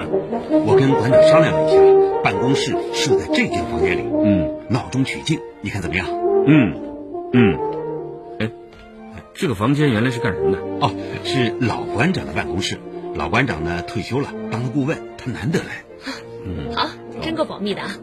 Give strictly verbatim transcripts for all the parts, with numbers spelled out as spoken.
我跟馆长商量了一下，办公室设在这间房间里， 嗯， 闹中取静，你看怎么样？ 嗯嗯，哎，这个房间原来是干什么的？ 哦，是老馆长的办公室。老馆长呢退休了，当了顾问，他难得来。 嗯，好，真够保密的啊。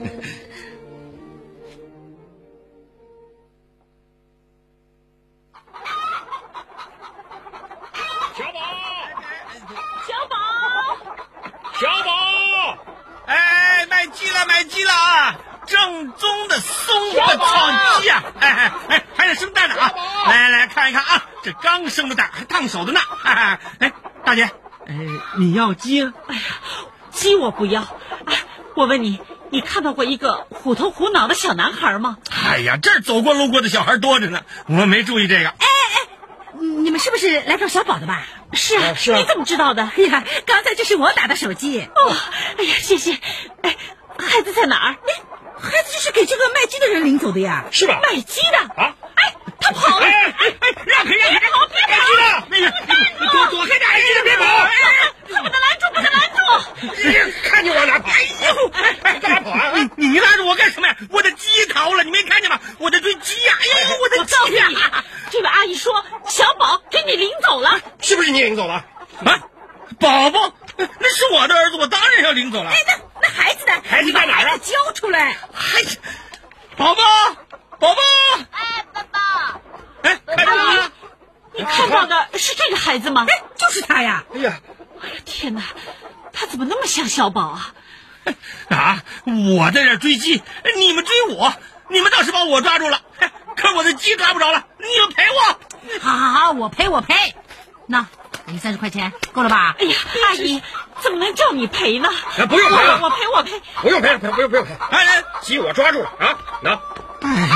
小宝， 小宝， 小宝，哎，买鸡了，买鸡了啊！正宗的松的草鸡啊！哎哎哎，还得生蛋呢啊！来来来看一看啊，这刚生的蛋还烫手的呢。哎哎，大姐，哎，你要鸡啊？ 哎呀，鸡我不要。哎，我问你，你看到过一个虎头虎脑的小男孩吗？ 哎呀，这儿走过路过的小孩多着呢，我没注意这个。 哎哎，你们是不是来找小宝的吧？ 是啊， 是啊，你怎么知道的？哎呀，刚才这是我打的手机。 哦，哎呀，谢谢。哎，孩子在哪儿？ 孩子就是给这个卖鸡的人领走的呀。 是吧？ 卖鸡的啊？ 哎，他跑了！ 哎哎哎，让开让开！ 跑，别卖鸡的，那个你躲躲开点，哎，别跑！哎哎，不能拦住，不能拦住！ 看见我了！哎呦，哎哎，干嘛跑啊？你你拉着我干什么呀？我的鸡逃了，你没看见吗？我在追鸡呀！哎呦，我的鸡！ 我告诉你，这位阿姨说小宝给你领走了， 是不是你领走了？啊，宝宝，那是我的儿子，我当然要领走了。 哎，那那孩子呢？ 孩子在哪儿啊？ 交出来！ 哎呀，宝宝，宝宝！ 哎，爸爸， 哎，看到了吗？ 你看到的是这个孩子吗？ 哎，就是他呀！ 哎呀， 哎呀，天哪，他怎么那么像小宝啊？ 啊！我在这追鸡，你们追我，你们倒是把我抓住了，可我的鸡抓不着了，你们赔我！ 好好好，我赔我赔。那给你三十块钱，够了吧？ 哎呀，阿姨，怎么能叫你赔呢？ 啊，不用赔了， 我赔我赔， 不用赔了，不用不用赔。哎哎，鸡我抓住了啊！拿。哎。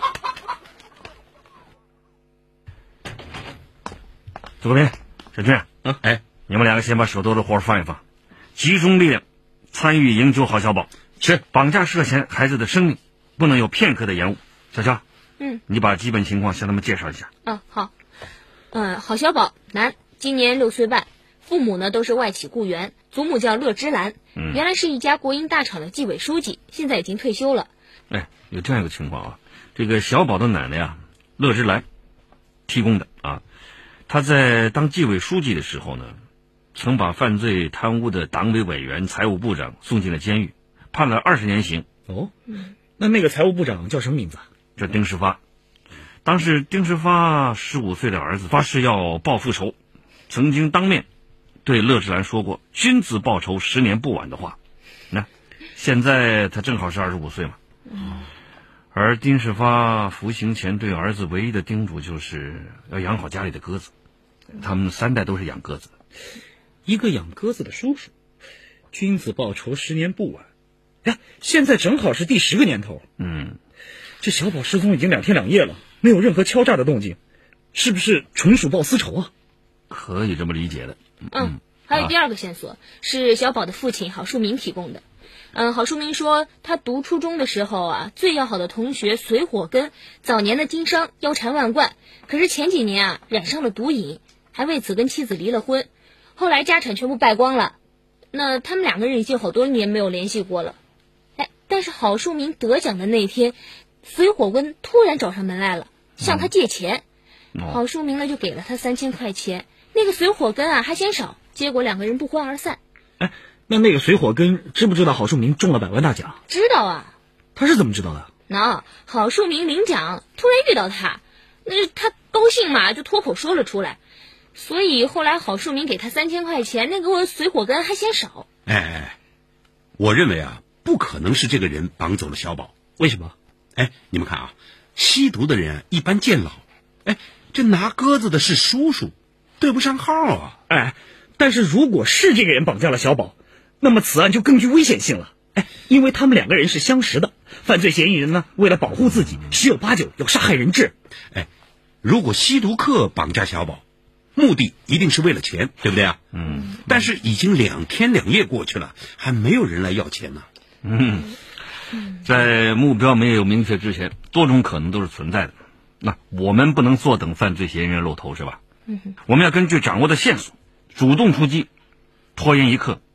左边，沈俊， 嗯，哎， 你们两个先把手头的活放一放，集中力量参与营救好小宝。 是， 绑架涉嫌孩子的生命，不能有片刻的延误。小乔， 嗯， 你把基本情况向他们介绍一下。 嗯，好。嗯，郝小宝，男，今年六岁半，父母呢都是外企雇员，祖母叫乐芝兰， 嗯， 原来是一家国营大厂的纪委书记，现在已经退休了。 哎，有这样一个情况啊，这个小宝的奶奶啊，乐芝兰提供的啊，她在当纪委书记的时候呢，曾把犯罪贪污的党委委员、财务部长送进了监狱，判了二十年刑。 哦，那那个财务部长叫什么名字啊？ 叫丁世发。当时丁世发十五岁的儿子发誓要报复仇，曾经当面对乐芝兰说过“君子报仇，十年不晚”的话。那现在他正好是二十五岁嘛。嗯。而丁世发服刑前对儿子唯一的叮嘱就是要养好家里的鸽子，他们三代都是养鸽子的。 一个养鸽子的叔叔，君子报仇，十年不晚。呀，现在正好是第十个年头。 嗯， 这小宝失踪已经两天两夜了，没有任何敲诈的动静，是不是纯属报私仇啊？ 可以这么理解的。 嗯，嗯还有第二个线索、啊、是小宝的父亲郝树明提供的。嗯，郝树明说他读初中的时候啊，最要好的同学隋火根早年的经商腰缠万贯，可是前几年啊染上了毒瘾，还为此跟妻子离了婚，后来家产全部败光了。那他们两个人已经好多年没有联系过了。哎，但是郝树明得奖的那天，隋火根突然找上门来了，向他借钱。嗯、郝树明呢就给了他三千块钱，那个隋火根啊还嫌少，结果两个人不欢而散。 哎，那那个隋火根知不知道郝树明中了百万大奖？ 知道啊。 他是怎么知道的？ 那郝树明领奖突然遇到他，那他高兴嘛，就脱口说了出来。所以后来郝树明给他三千块钱，那个隋火根还嫌少。 哎哎，我认为啊，不可能是这个人绑走了小宝。 为什么？ 哎，你们看啊，吸毒的人一般见老，哎，这拿鸽子的是叔叔，对不上号啊。 哎，但是如果是这个人绑架了小宝，那么此案就更具危险性了。哎，因为他们两个人是相识的，犯罪嫌疑人呢，为了保护自己，十有八九要杀害人质。 哎，如果吸毒客绑架小宝，目的一定是为了钱，对不对啊？ 嗯。 但是已经两天两夜过去了，还没有人来要钱呢。 嗯。在目标没有明确之前，多种可能都是存在的。那我们不能坐等犯罪嫌疑人露头，是吧？ 嗯。 我们要根据掌握的线索，主动出击，拖延一刻